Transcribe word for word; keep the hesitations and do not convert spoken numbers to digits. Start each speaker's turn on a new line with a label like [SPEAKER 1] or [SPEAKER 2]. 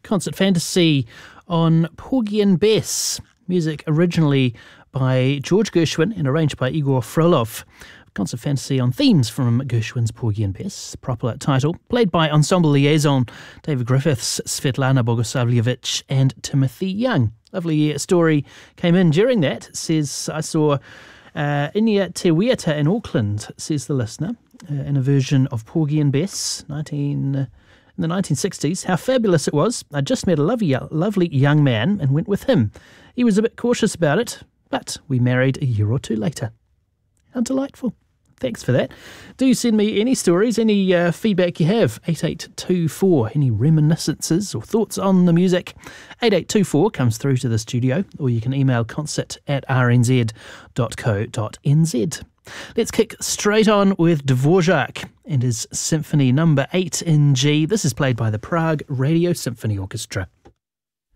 [SPEAKER 1] Concert Fantasy on Porgy and Bess. Music originally by George Gershwin and arranged by Igor Frolov. Concert Fantasy on themes from Gershwin's Porgy and Bess, proper title, played by Ensemble Liaison, David Griffiths, Svetlana Bogoslavljevic and Timothy Young. Lovely story came in during that. It says, I saw uh, Inia Te Wiata in Auckland, says the listener, uh, in a version of Porgy and Bess, nineteen... Uh, in the nineteen sixties. How fabulous it was. I just met a lovely, lovely young man and went with him. He was a bit cautious about it, but we married a year or two later. How delightful. Thanks for that. Do send me any stories, any uh, feedback you have. eight eight two four, any reminiscences or thoughts on the music. eight eight two four comes through to the studio, or you can email concert at r n z dot co dot n z. Let's kick straight on with Dvorak and his Symphony number eight in G. This is played by the Prague Radio Symphony Orchestra.